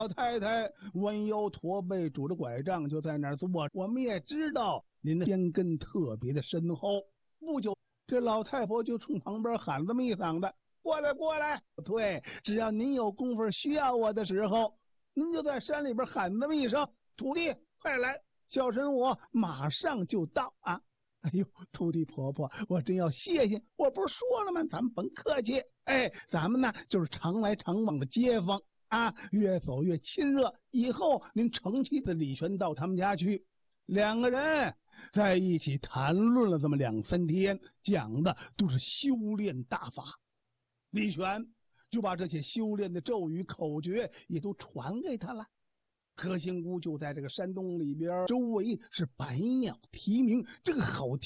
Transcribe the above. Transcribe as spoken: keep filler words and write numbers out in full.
老太太弯腰驼背，拄着拐杖就在那儿坐。我们也知道您的肩根特别的深厚。不久，这老太婆就冲旁边喊这么一嗓子：“过来，过来！”对，只要您有功夫需要我的时候，您就在山里边喊这么一声：“徒弟，快来！”小神我马上就到啊！哎呦，徒弟婆婆，我真要谢谢！我不是说了吗？咱们甭客气。哎，咱们呢就是常来常往的街坊啊，越走越亲热。以后您成期的李玄到他们家去，两个人在一起谈论了这么两三天，讲的都是修炼大法。李玄就把这些修炼的咒语口诀也都传给他了。何仙姑就在这个山洞里边，周围是百鸟啼鸣，这个好听。